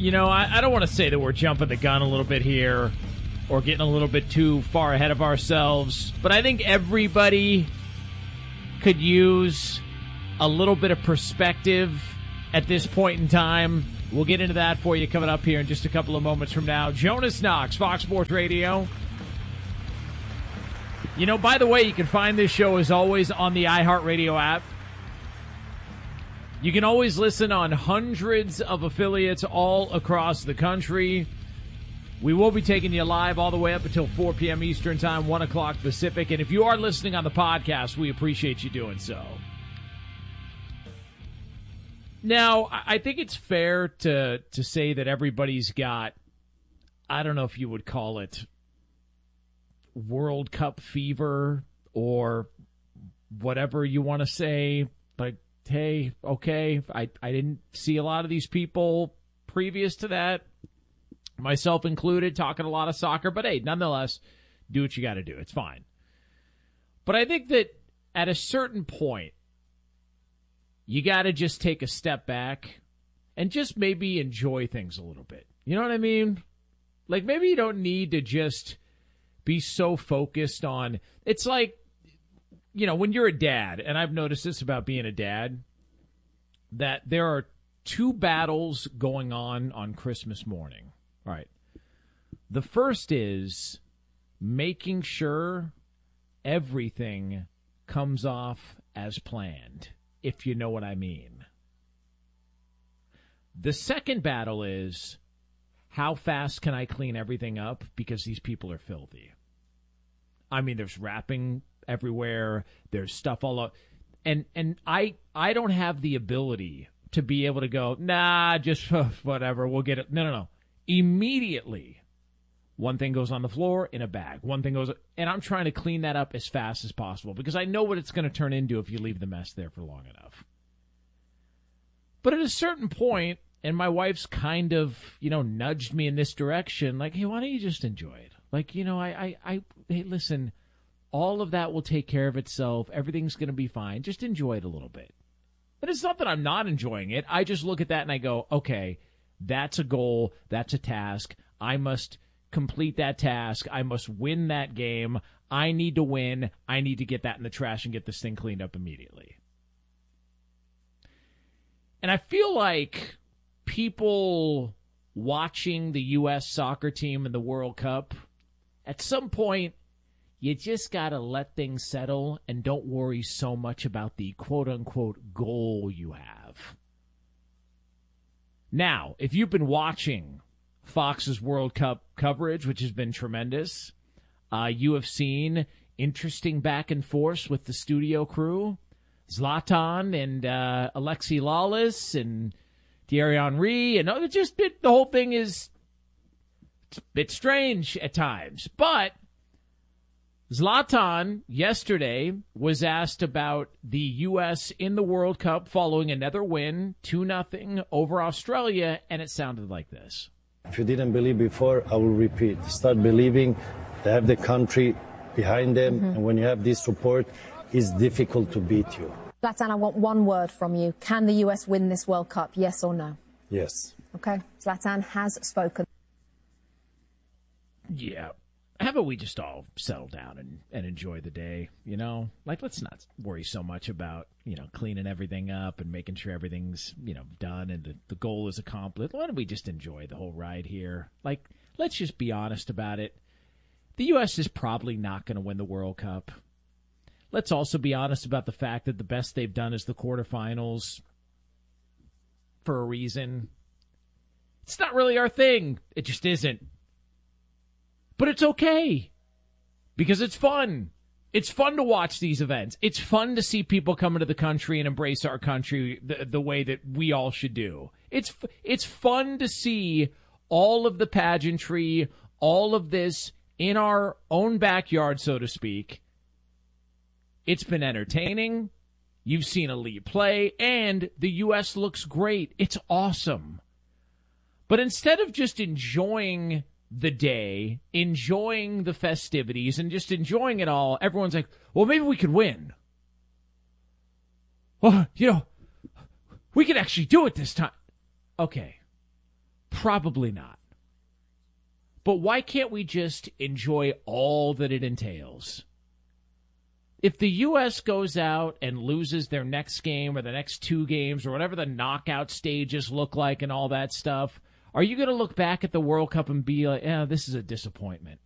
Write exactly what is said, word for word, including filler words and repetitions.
You know, I, I don't want to say that we're jumping the gun a little bit here or getting a little bit too far ahead of ourselves, but I think everybody could use a little bit of perspective at this point in time. We'll get into that for you coming up here in just a couple of moments from now. Jonas Knox, Fox Sports Radio. You know, by the way, you can find this show, as always, on the iHeartRadio app. You can always listen on hundreds of affiliates all across the country. We will be taking you live all the way up until four p.m. Eastern Time, one o'clock Pacific. And if you are listening on the podcast, we appreciate you doing so. Now, I think it's fair to to say that everybody's got, I don't know if you would call it World Cup fever or whatever you want to say. Like, hey, okay, I, I didn't see a lot of these people previous to that, myself included, talking a lot of soccer. But, hey, nonetheless, do what you got to do. It's fine. But I think that at a certain point, you got to just take a step back and just maybe enjoy things a little bit. You know what I mean? Like, maybe you don't need to just be so focused on, it's like, you know, when you're a dad, and I've noticed this about being a dad, that there are two battles going on on Christmas morning. All right. The first is making sure everything comes off as planned, if you know what I mean. The second battle is, how fast can I clean everything up because these people are filthy? I mean, there's wrapping everywhere. There's stuff all over. And and I I don't have the ability to be able to go, nah, just uh, whatever, we'll get it. No, no, no. Immediately, one thing goes on the floor in a bag. One thing goes, and I'm trying to clean that up as fast as possible because I know what it's going to turn into if you leave the mess there for long enough. But at a certain point, and my wife's kind of, you know, nudged me in this direction, like, hey, why don't you just enjoy it? Like, you know, I, I, I hey, listen, all of that will take care of itself. Everything's going to be fine. Just enjoy it a little bit. And it's not that I'm not enjoying it. I just look at that and I go, okay, that's a goal. That's a task. I must complete that task. I must win that game. I need to win. I need to get that in the trash and get this thing cleaned up immediately. And I feel like people watching the U S soccer team in the World Cup, at some point, you just got to let things settle and don't worry so much about the quote-unquote goal you have. Now, if you've been watching Fox's World Cup coverage, which has been tremendous, uh, you have seen interesting back and forth with the studio crew. Zlatan and uh, Alexi Lawless and Thierry Henry, and uh, just bit, the whole thing is it's a bit strange at times. But Zlatan yesterday was asked about the U S in the World Cup following another win, two nothing over Australia, and it sounded like this. If you didn't believe before, I will repeat. Start believing. They have the country behind them, mm-hmm. and when you have this support, it's difficult to beat you. Zlatan, I want one word from you. Can the U S win this World Cup, yes or no? Yes. Okay, Zlatan has spoken. Yeah. How about we just all settle down and, and enjoy the day, you know? Like, let's not worry so much about, you know, cleaning everything up and making sure everything's, you know, done and the, the goal is accomplished. Why don't we just enjoy the whole ride here? Like, let's just be honest about it. The U S is probably not going to win the World Cup. Let's also be honest about the fact that the best they've done is the quarterfinals for a reason. It's not really our thing. It just isn't. But it's okay because it's fun. It's fun to watch these events. It's fun to see people come into the country and embrace our country the, the way that we all should do. It's it's fun to see all of the pageantry, all of this in our own backyard, so to speak. It's been entertaining. You've seen elite play, and the U S looks great. It's awesome. But instead of just enjoying the day, enjoying the festivities, and just enjoying it all, everyone's like, well, maybe we could win. Well, you know, we could actually do it this time. Okay. Probably not. But why can't we just enjoy all that it entails? If the U S goes out and loses their next game or the next two games or whatever the knockout stages look like and all that stuff, are you going to look back at the World Cup and be like, yeah, this is a disappointment?